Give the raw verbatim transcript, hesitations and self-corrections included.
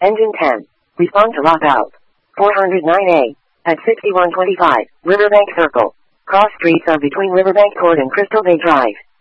Engine ten. Respond to lockout. four oh nine A. At sixty-one twenty-five, Riverbank Circle. Cross streets are between Riverbank Court and Crystal Bay Drive.